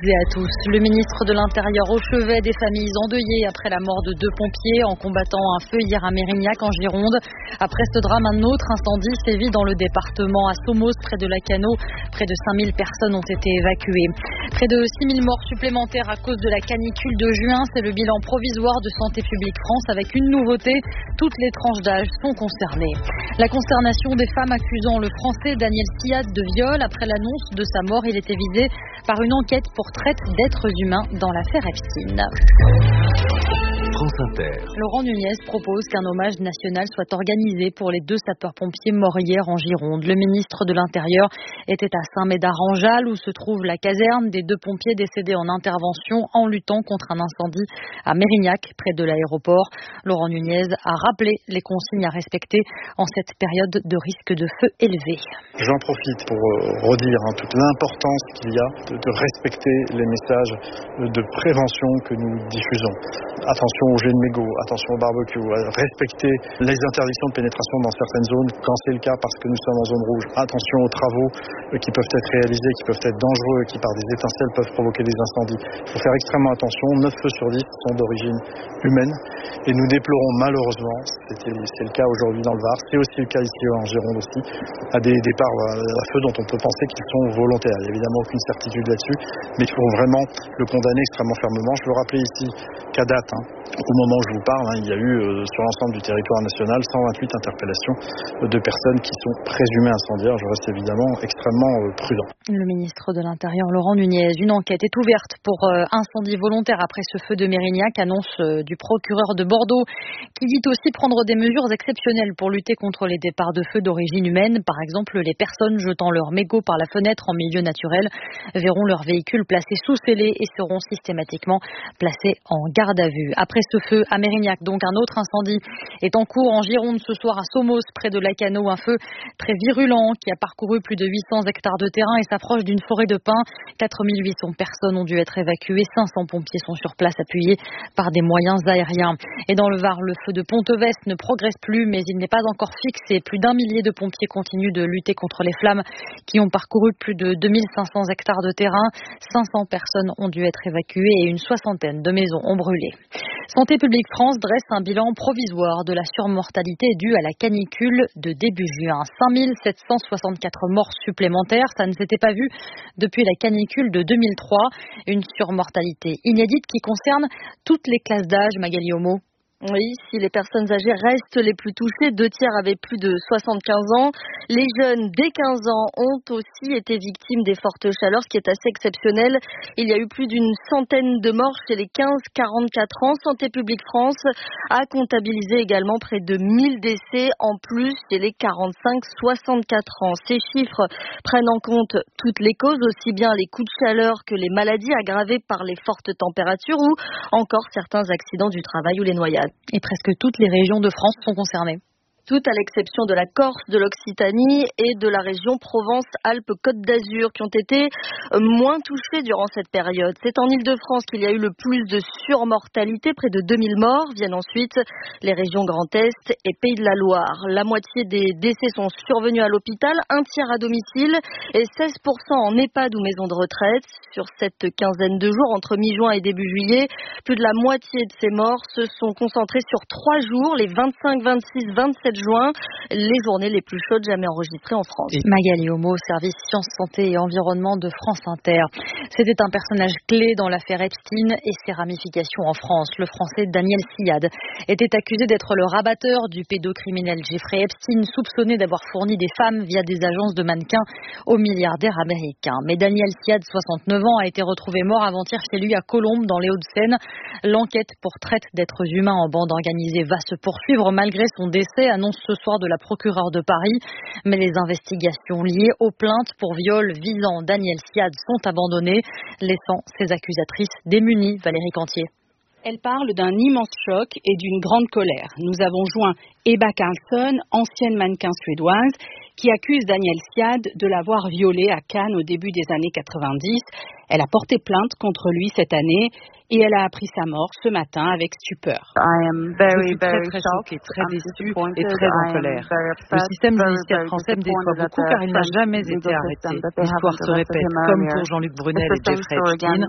toutes et à tous. Le ministre de l'Intérieur au chevet des familles endeuillées après la mort de 2 pompiers en combattant un feu hier à Mérignac en Gironde. Après ce drame, un autre incendie sévit dans le département à Somos, près de Lacanau. Près de 5000 personnes ont été évacuées. Près de 6000 morts supplémentaires à cause de la canicule de juin. C'est le bilan provisoire de Santé publique France avec une nouveauté. Toutes les tranches d'âge sont concernées. La consternation des femmes accusant le Français Daniel Siad de viol. Après l'annonce de sa mort, il était visé par une enquête pour traite d'êtres humains dans l'affaire Epstein. France Inter. Laurent Nunez propose qu'un hommage national soit organisé pour les 2 sapeurs-pompiers morts hier en Gironde. Le ministre de l'Intérieur était à Saint-Médard-en-Jalles où se trouve la caserne des 2 pompiers décédés en intervention en luttant contre un incendie à Mérignac, près de l'aéroport. Laurent Nunez a rappelé les consignes à respecter en cette période de risque de feu élevé. J'en profite pour redire toute l'importance qu'il y a de respecter les messages de prévention que nous diffusons. Attention aux jets de mégots, attention au barbecue, respecter les interdictions de pénétration dans certaines zones quand c'est le cas parce que nous sommes en zone rouge. Attention aux travaux qui peuvent être réalisés, qui peuvent être dangereux, qui par des étincelles peuvent provoquer des incendies. Il faut faire extrêmement attention. 9 feux sur 10 sont d'origine humaine et nous déplorons malheureusement, c'est le cas aujourd'hui dans le Var, c'est aussi le cas ici en Gironde aussi, à des départs à feu dont on peut penser qu'ils sont volontaires. Il n'y a évidemment aucune certitude là-dessus, mais il faut vraiment le condamner extrêmement fermement. Je veux rappeler ici qu'à date, au moment où je vous parle, il y a eu sur l'ensemble du territoire national 128 interpellations de personnes qui sont présumées incendiaires. Je reste évidemment extrêmement prudent. Le ministre de l'Intérieur Laurent Nunez, une enquête est ouverte pour incendie volontaire après ce feu de Mérignac, annonce du procureur de Bordeaux qui dit aussi prendre des mesures exceptionnelles pour lutter contre les départs de feu d'origine humaine. Par exemple, les personnes jetant leurs mégots par la fenêtre en milieu naturel verront leur véhicule placé sous scellé et seront systématiquement placés en garde à vue. Après ce feu à Mérignac, donc un autre incendie est en cours en Gironde ce soir à Somos, près de Lacanau, un feu très virulent qui a parcouru plus de 800 hectares de terrain et s'approche d'une forêt de pins. 4800 personnes ont dû être évacuées, 500 pompiers sont sur place appuyés par des moyens aériens. Et dans le Var, le feu de Pontevest ne progresse plus, mais il n'est pas encore fixé. Plus d'1 millier de pompiers continuent de lutter contre les flammes qui ont parcouru plus de 2500 hectares de terrain. 500 personnes ont dû être évacuées et une soixantaine de maisons ont brûlé. Santé publique France dresse un bilan provisoire de la surmortalité due à la canicule de début juin. 5764 morts supplémentaires, ça ne s'était pas vu depuis la canicule de 2003. Une surmortalité inédite qui concerne toutes les classes d'âge, Magali Homo. Oui, si les personnes âgées restent les plus touchées, 2 tiers avaient plus de 75 ans. Les jeunes dès 15 ans ont aussi été victimes des fortes chaleurs, ce qui est assez exceptionnel. Il y a eu plus d'une centaine de morts chez les 15-44 ans. Santé publique France a comptabilisé également près de 1000 décès en plus chez les 45-64 ans. Ces chiffres prennent en compte toutes les causes, aussi bien les coups de chaleur que les maladies aggravées par les fortes températures ou encore certains accidents du travail ou les noyades. Et presque toutes les régions de France sont concernées. Toutes à l'exception de la Corse, de l'Occitanie et de la région Provence-Alpes-Côte d'Azur qui ont été moins touchées durant cette période. C'est en Île-de-France qu'il y a eu le plus de surmortalité, près de 2000 morts. Viennent ensuite les régions Grand Est et Pays de la Loire. La moitié des décès sont survenus à l'hôpital, 1 tiers à domicile et 16% en EHPAD ou maison de retraite. Sur cette quinzaine de jours, entre mi-juin et début juillet, plus de la moitié de ces morts se sont concentrés sur 3 jours, les 25, 26, 27 juin, les journées les plus chaudes jamais enregistrées en France. Magali Homo, service Sciences, Santé et Environnement de France Inter. C'était un personnage clé dans l'affaire Epstein et ses ramifications en France. Le Français Daniel Siad était accusé d'être le rabatteur du pédocriminel Jeffrey Epstein, soupçonné d'avoir fourni des femmes via des agences de mannequins aux milliardaires américains. Mais Daniel Siad, 69 ans, a été retrouvé mort avant-hier chez lui à Colombes, dans les Hauts-de-Seine. L'enquête pour traite d'êtres humains en bande organisée va se poursuivre malgré son décès, annonce ce soir de la procureure de Paris. Mais les investigations liées aux plaintes pour viol visant Daniel Siad sont abandonnées, laissant ses accusatrices démunies. Valérie Cantier. Elle parle d'un immense choc et d'une grande colère. Nous avons joint Ebba Karlsson, ancienne mannequin suédoise, qui accuse Daniel Siad de l'avoir violée à Cannes au début des années 90. Elle a porté plainte contre lui cette année et elle a appris sa mort ce matin avec stupeur. Je suis très choquée, très déçue et très en colère. Le système judiciaire français me déçoit beaucoup car il n'a jamais été arrêté. L'histoire se répète comme pour Jean-Luc Brunel et Jeffrey Epstein.